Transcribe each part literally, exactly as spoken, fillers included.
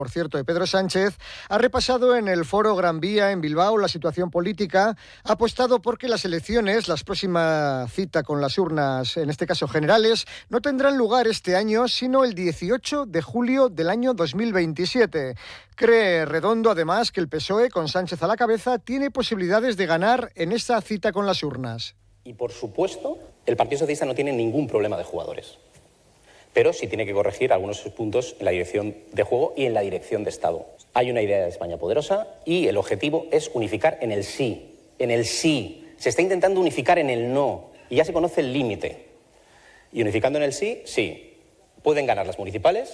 por cierto, de Pedro Sánchez, ha repasado en el foro Gran Vía en Bilbao la situación política, ha apostado por que las elecciones, la próxima cita con las urnas, en este caso generales, no tendrán lugar este año, sino el dieciocho de julio del año dos mil veintisiete. Cree Redondo, además, que el P S O E, con Sánchez a la cabeza, tiene posibilidades de ganar en esa cita con las urnas. Y, por supuesto, el Partido Socialista no tiene ningún problema de jugadores, pero sí tiene que corregir algunos puntos en la dirección de juego y en la dirección de Estado. Hay una idea de España poderosa y el objetivo es unificar en el sí, en el sí. Se está intentando unificar en el no y ya se conoce el límite. Y unificando en el sí, sí, pueden ganar las municipales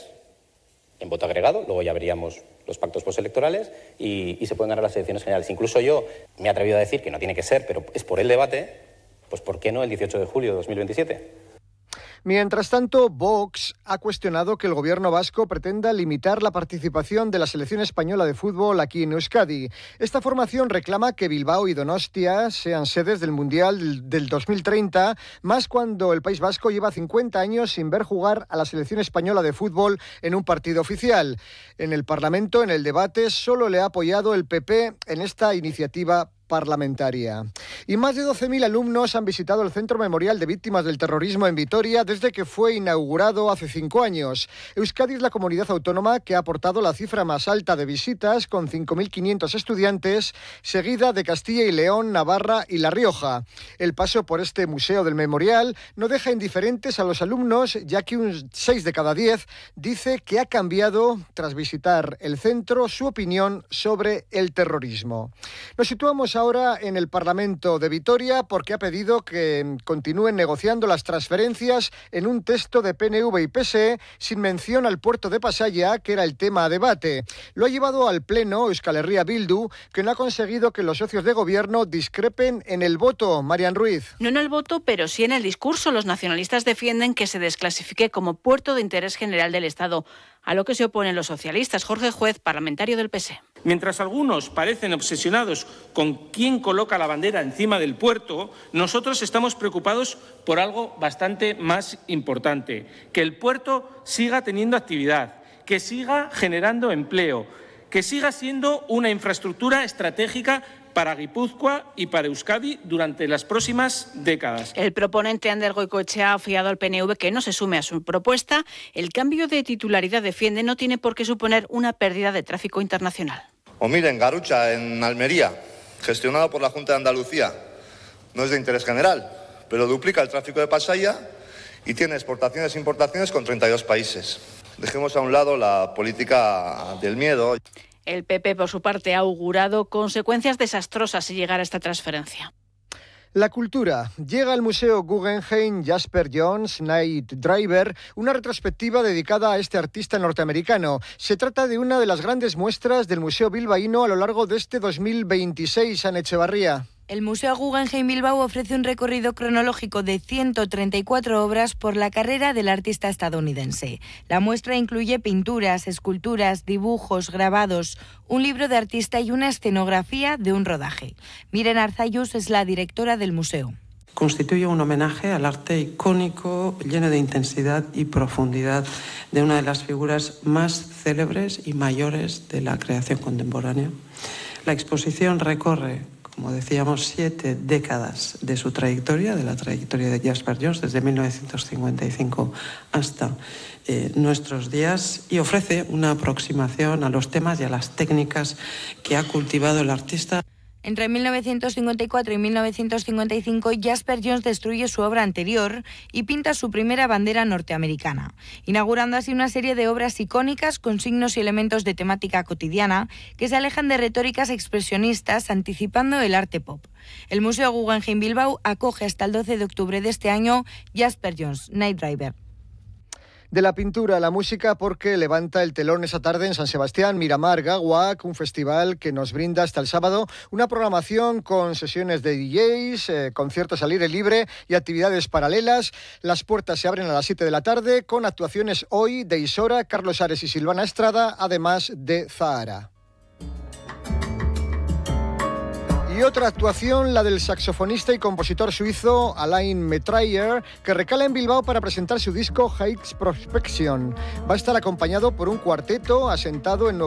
en voto agregado, luego ya veríamos los pactos postelectorales y, y se pueden ganar las elecciones generales. Incluso yo me he atrevido a decir que no tiene que ser, pero es por el debate, pues ¿por qué no el dieciocho de julio de dos mil veintisiete? Mientras tanto, Vox ha cuestionado que el gobierno vasco pretenda limitar la participación de la selección española de fútbol aquí en Euskadi. Esta formación reclama que Bilbao y Donostia sean sedes del Mundial del dos mil treinta, más cuando el País Vasco lleva cincuenta años sin ver jugar a la selección española de fútbol en un partido oficial. En el Parlamento, en el debate, solo le ha apoyado el P P en esta iniciativa parlamentaria. Y más de doce mil alumnos han visitado el Centro Memorial de Víctimas del Terrorismo en Vitoria desde que fue inaugurado hace cinco años. Euskadi es la comunidad autónoma que ha aportado la cifra más alta de visitas, con cinco mil quinientos estudiantes, seguida de Castilla y León, Navarra y La Rioja. El paso por este Museo del Memorial no deja indiferentes a los alumnos, ya que un seis de cada diez dice que ha cambiado, tras visitar el centro, su opinión sobre el terrorismo. Nos situamos ahora en el Parlamento de Vitoria porque ha pedido que continúen negociando las transferencias en un texto de P N V y P S E sin mención al puerto de Pasaia, que era el tema a debate. Lo ha llevado al Pleno Euskal Herria Bildu, que no ha conseguido que los socios de gobierno discrepen en el voto. Marian Ruiz. No en el voto, pero sí en el discurso. Los nacionalistas defienden que se desclasifique como puerto de interés general del Estado, a lo que se oponen los socialistas. Jorge Juez, parlamentario del P S E. Mientras algunos parecen obsesionados con quién coloca la bandera encima del puerto, nosotros estamos preocupados por algo bastante más importante: que el puerto siga teniendo actividad, que siga generando empleo, que siga siendo una infraestructura estratégica para Guipúzcoa y para Euskadi durante las próximas décadas. El proponente Ander Goikoetxea ha fiado al P N V que no se sume a su propuesta. El cambio de titularidad, defiende, no tiene por qué suponer una pérdida de tráfico internacional. O miren, Garucha, en Almería, gestionado por la Junta de Andalucía, no es de interés general, pero duplica el tráfico de Pasaia y tiene exportaciones e importaciones con treinta y dos países. Dejemos a un lado la política del miedo. El P P, por su parte, ha augurado consecuencias desastrosas si llegara esta transferencia. La cultura. Llega al Museo Guggenheim Jasper Johns Night Driver, una retrospectiva dedicada a este artista norteamericano. Se trata de una de las grandes muestras del Museo Bilbaíno a lo largo de este dos mil veintiséis, Ana Echevarría. El Museo Guggenheim Bilbao ofrece un recorrido cronológico de ciento treinta y cuatro obras por la carrera del artista estadounidense. La muestra incluye pinturas, esculturas, dibujos, grabados, un libro de artista y una escenografía de un rodaje. Miren Arzayus es la directora del museo. Constituye un homenaje al arte icónico, lleno de intensidad y profundidad de una de las figuras más célebres y mayores de la creación contemporánea. La exposición recorre, como decíamos, siete décadas de su trayectoria, de la trayectoria de Jasper Johns, desde mil novecientos cincuenta y cinco hasta eh, nuestros días, y ofrece una aproximación a los temas y a las técnicas que ha cultivado el artista. Entre mil novecientos cincuenta y cuatro y mil novecientos cincuenta y cinco, Jasper Johns destruye su obra anterior y pinta su primera bandera norteamericana, inaugurando así una serie de obras icónicas con signos y elementos de temática cotidiana que se alejan de retóricas expresionistas, anticipando el arte pop. El Museo Guggenheim Bilbao acoge hasta el doce de octubre de este año Jasper Johns Night Driver. De la pintura a la música, porque levanta el telón esa tarde en San Sebastián Miramar Gawak, un festival que nos brinda hasta el sábado una programación con sesiones de D Js, eh, conciertos al aire libre y actividades paralelas. Las puertas se abren a las siete de la tarde con actuaciones hoy de Isora, Carlos Ares y Silvana Estrada, además de Zahara. Y otra actuación, la del saxofonista y compositor suizo Alain Metrayer, que recala en Bilbao para presentar su disco Heights Prospection. Va a estar acompañado por un cuarteto asentado en